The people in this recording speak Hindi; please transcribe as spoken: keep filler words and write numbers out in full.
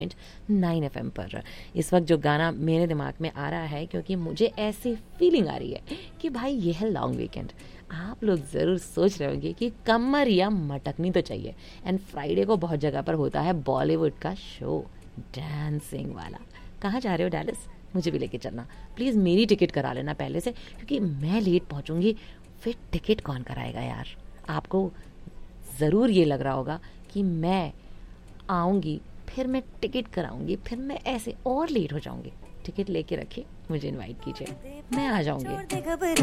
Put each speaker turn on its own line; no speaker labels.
नाइन एफ एम पर इस वक्त जो गाना मेरे दिमाग में आ रहा है, क्योंकि मुझे ऐसी फीलिंग आ रही है कि भाई ये है लॉन्ग वीकेंड। आप लोग ज़रूर सोच रहे होंगे कि कमर या मटकनी तो चाहिए, एंड फ्राइडे को बहुत जगह पर होता है बॉलीवुड का शो, डांसिंग वाला। कहाँ जा रहे हो डैलिस? मुझे भी लेके चलना प्लीज़। मेरी टिकट करा लेना पहले से, क्योंकि मैं लेट पहुँचूँगी, फिर टिकट कौन कराएगा यार। आपको ज़रूर ये लग रहा होगा कि मैं आऊँगी, फिर मैं टिकट कराऊंगी, फिर मैं ऐसे और लेट हो जाऊंगी। टिकट लेके रखिए, मुझे इनवाइट कीजिए, मैं आ जाऊंगी।